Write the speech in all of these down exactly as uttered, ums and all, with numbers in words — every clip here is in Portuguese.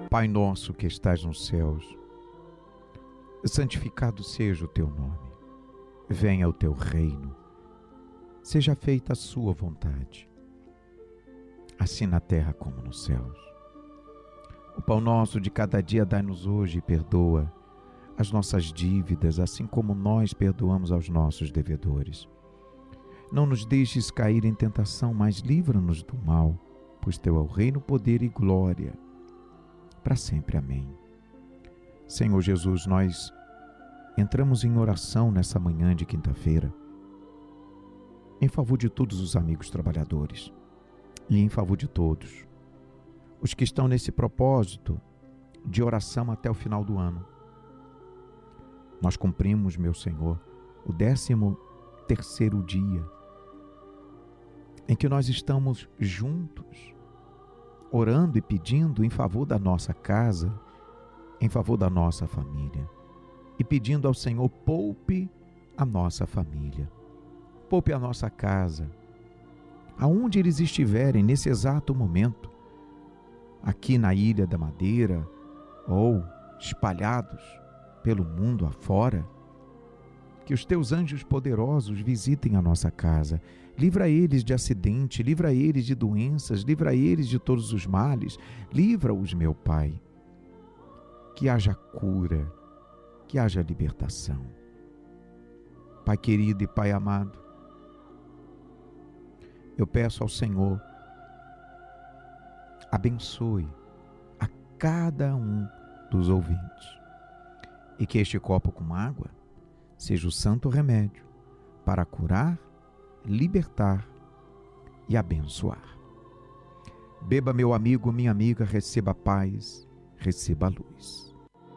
Pai nosso que estás nos céus, santificado seja o teu nome. Venha o teu reino. Seja feita a sua vontade, assim na terra como nos céus. O pão nosso de cada dia dai-nos hoje e perdoa as nossas dívidas, assim como nós perdoamos aos nossos devedores. Não nos deixes cair em tentação, mas livra-nos do mal, pois teu é o reino, poder e glória, para sempre. Amém. Senhor Jesus, nós entramos em oração nessa manhã de quinta-feira, em favor de todos os amigos trabalhadores e em favor de todos os que estão nesse propósito de oração até o final do ano. Nós cumprimos, meu Senhor, o décimo terceiro dia em que nós estamos juntos, orando e pedindo em favor da nossa casa, em favor da nossa família, e pedindo ao Senhor, poupe a nossa família, poupe a nossa casa, aonde eles estiverem nesse exato momento, aqui na Ilha da Madeira, ou espalhados pelo mundo afora. Que os teus anjos poderosos visitem a nossa casa, livra eles de acidente, livra eles de doenças, livra eles de todos os males, livra-os, meu Pai. Que haja cura, que haja libertação. Pai querido e Pai amado, eu peço ao Senhor, abençoe a cada um dos ouvintes, e que este copo com água seja o santo remédio para curar, libertar e abençoar. Beba, meu amigo, minha amiga, receba a paz, receba a luz.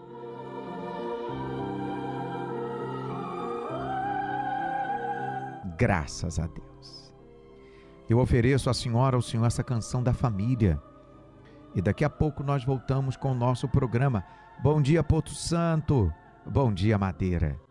Graças a Deus. Eu ofereço à senhora, ao senhor, essa canção da família. E daqui a pouco nós voltamos com o nosso programa. Bom dia, Porto Santo. Bom dia, Madeira.